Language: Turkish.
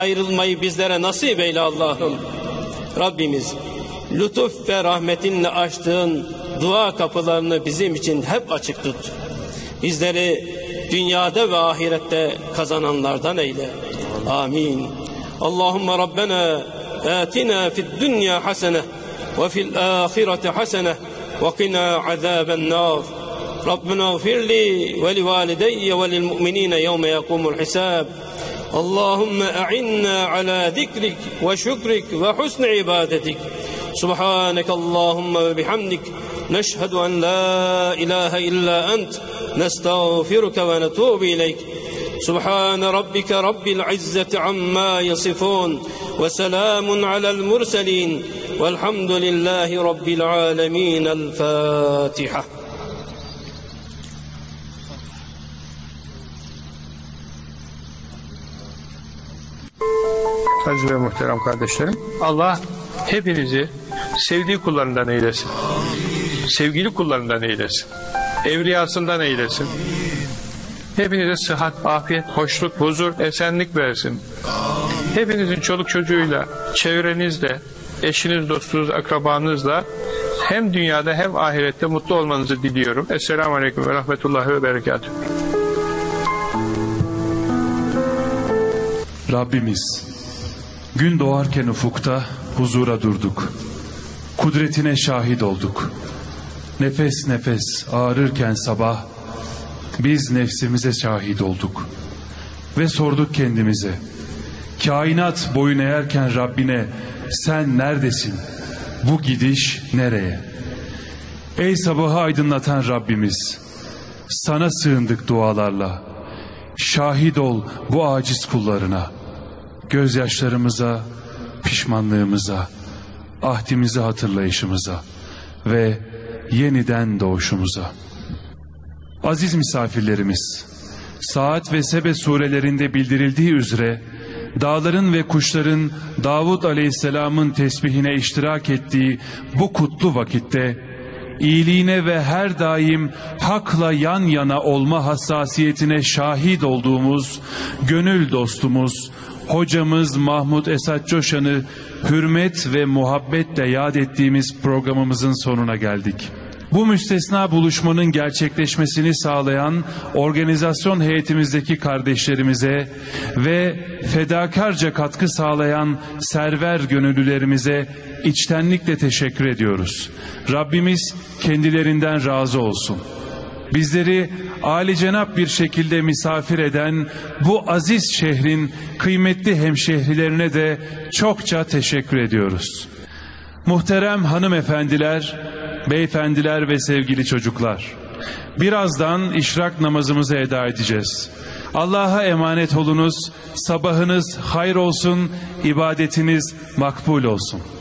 ayrılmayı bizlere nasip eyle Allah'ım. Rabbimiz, lütuf ve rahmetinle açtığın dua kapılarını bizim için hep açık tut. Bizleri dünyada ve ahirette kazananlardan eyle. Amin. Allahümme Rabbena atina fid dünya hasene ve fil ahireti hasene ve qina azaben nar. Rabbena gfirli ve li valideyye ve lil mu'minine yevme yakumul hisab. Allahümme a'inna ala zikrik ve şükrik ve husni ibadetik. Subhaneke Allahümme ve bihamdik. Neşhedü en la ilahe illa ent. Nestağfiruke ve netubu ileyk. Subhane rabbike rabbil izzeti amma yasifun. Ve selamun alel murselin. Velhamdülillahi rabbil alemin. El Fatiha. Aziz ve muhterem kardeşlerim, Allah hepinizi sevdiği kullarından eylesin. Sevgili kullarından eylesin. Evliyasından eylesin. Hepinize sıhhat, afiyet, hoşluk, huzur, esenlik versin. Hepinizin çoluk çocuğuyla, çevrenizle, eşiniz, dostunuz, akrabanızla hem dünyada hem ahirette mutlu olmanızı diliyorum. Esselamu Aleyküm ve Rahmetullahi ve Berekatuhu. Rabbimiz, gün doğarken ufukta huzura durduk. Kudretine şahit olduk. Nefes nefes ağrırken sabah, biz nefsimize şahit olduk. Ve sorduk kendimize, kainat boyun eğerken Rabbine, sen neredesin? Bu gidiş nereye? Ey sabahı aydınlatan Rabbimiz, sana sığındık dualarla. Şahit ol bu aciz kullarına. Gözyaşlarımıza, pişmanlığımıza, ahdimizi hatırlayışımıza ve yeniden doğuşumuza. Aziz misafirlerimiz, Saat ve Sebe surelerinde bildirildiği üzere dağların ve kuşların Davud Aleyhisselam'ın tesbihine iştirak ettiği bu kutlu vakitte iyiliğine ve her daim hakla yan yana olma hassasiyetine şahit olduğumuz gönül dostumuz, hocamız Mahmud Esat Coşan'ı hürmet ve muhabbetle yad ettiğimiz programımızın sonuna geldik. Bu müstesna buluşmanın gerçekleşmesini sağlayan organizasyon heyetimizdeki kardeşlerimize ve fedakarca katkı sağlayan server gönüllülerimize içtenlikle teşekkür ediyoruz. Rabbimiz kendilerinden razı olsun. Bizleri âli-cenap bir şekilde misafir eden bu aziz şehrin kıymetli hemşehrilerine de çokça teşekkür ediyoruz. Muhterem hanımefendiler, beyefendiler ve sevgili çocuklar, birazdan işrak namazımızı eda edeceğiz. Allah'a emanet olunuz, sabahınız hayır olsun, ibadetiniz makbul olsun.